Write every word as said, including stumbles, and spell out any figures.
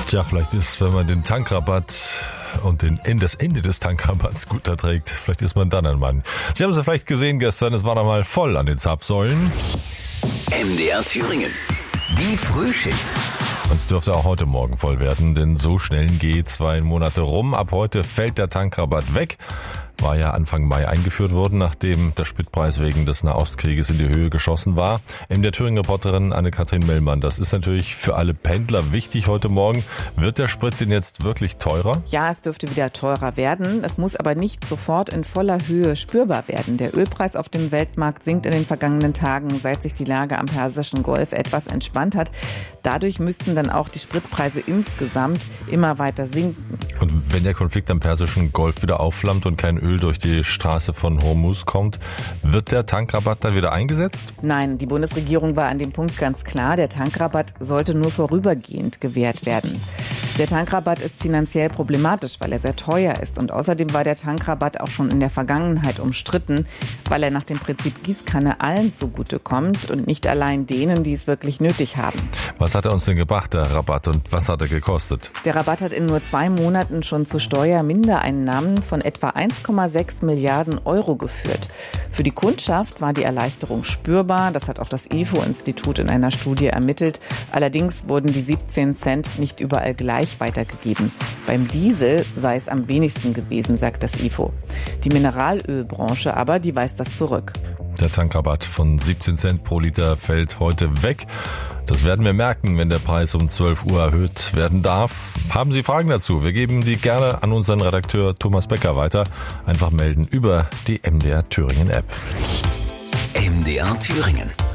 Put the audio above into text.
Tja, vielleicht ist, wenn man den Tankrabatt und den, in das Ende des Tankrabatts gut erträgt, vielleicht ist man dann ein Mann. Sie haben es ja vielleicht gesehen gestern, es war da mal voll an den Zapfsäulen. M D R Thüringen. Die Frühschicht. Und es dürfte auch heute Morgen voll werden, denn so schnell geht zwei Monate rum. Ab heute fällt der Tankrabatt weg. War ja Anfang Mai eingeführt worden, nachdem der Spritpreis wegen des Nahostkrieges in die Höhe geschossen war. M D R Thüringen-Reporterin Anne-Kathrin Mellmann, das ist natürlich für alle Pendler wichtig heute Morgen. Wird der Sprit denn jetzt wirklich teurer? Ja, es dürfte wieder teurer werden. Es muss aber nicht sofort in voller Höhe spürbar werden. Der Ölpreis auf dem Weltmarkt sinkt in den vergangenen Tagen, seit sich die Lage am Persischen Golf etwas entspannt hat. Dadurch müssten dann auch die Spritpreise insgesamt immer weiter sinken. Und wenn der Konflikt am Persischen Golf wieder aufflammt und kein Öl durch die Straße von Hormuz kommt, wird der Tankrabatt dann wieder eingesetzt? Nein, die Bundesregierung war an dem Punkt ganz klar. Der Tankrabatt sollte nur vorübergehend gewährt werden. Der Tankrabatt ist finanziell problematisch, weil er sehr teuer ist. Und außerdem war der Tankrabatt auch schon in der Vergangenheit umstritten, weil er nach dem Prinzip Gießkanne allen zugutekommt und nicht allein denen, die es wirklich nötig haben. Was hat er uns denn gebracht, der Rabatt, und was hat er gekostet? Der Rabatt hat in nur zwei Monaten schon zu Steuermindereinnahmen von etwa eins Komma sechs Milliarden Euro geführt. Für die Kundschaft war die Erleichterung spürbar. Das hat auch das I F O-Institut in einer Studie ermittelt. Allerdings wurden die siebzehn Cent nicht überall gleich weitergegeben. Beim Diesel sei es am wenigsten gewesen, sagt das I F O. Die Mineralölbranche aber, die weist das zurück. Der Tankrabatt von siebzehn Cent pro Liter fällt heute weg. Das werden wir merken, wenn der Preis um zwölf Uhr erhöht werden darf. Haben Sie Fragen dazu? Wir geben die gerne an unseren Redakteur Thomas Becker weiter. Einfach melden über die M D R Thüringen App. M D R Thüringen.